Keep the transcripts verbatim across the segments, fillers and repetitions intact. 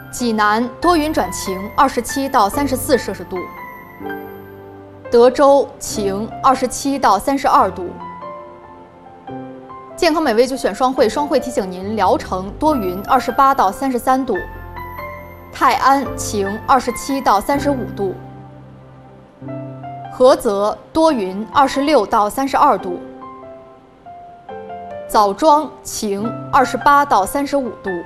济南多云转晴，二十七到三十四摄氏度；德州晴，二十七到三十二度。健康美味就选双汇，双汇提醒您：聊城多云，二十八到三十三度；泰安晴，二十七到三十五度；菏泽多云，二十六到三十二度；枣庄晴，二十八到三十五度；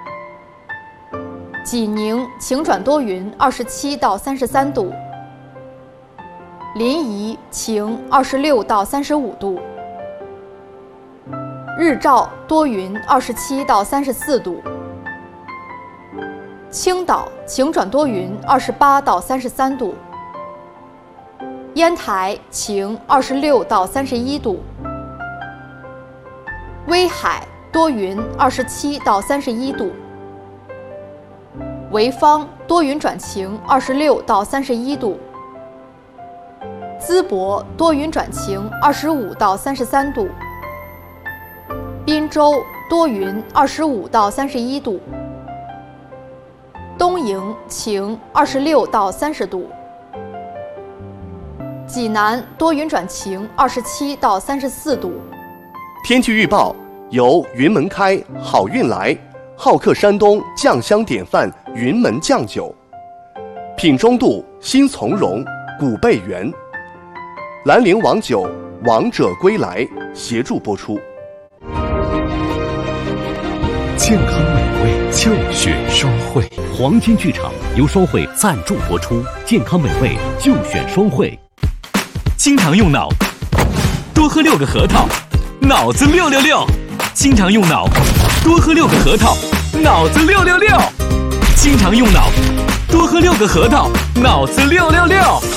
济宁晴转多云，二十七到三十三度；临沂晴，二十六到三十五度；日照多云，二十七到三十四度；青岛晴转多云，二十八到三十三度；烟台晴，二十六到三十一度；威海多云，二十七到三十一度；潍坊多云转晴，二十六到三十一度；淄博多云转晴，二十五到三十三度；滨州多云，二十五到三十一度；东营晴，二十六到三十度；济南多云转晴，二十七到三十四度。 天气预报由云门开好运来好客山东酱香典范云门酱酒，品中度新从容古贝园，兰陵王酒王者归来协助播出。 健康美味就选双汇，黄金剧场由双汇赞助播出。健康美味就选双汇。 经常用脑，多喝六个核桃，脑子六六六。经常用脑，多喝六个核桃，脑子六六六。经常用脑，多喝六个核桃，脑子六六六。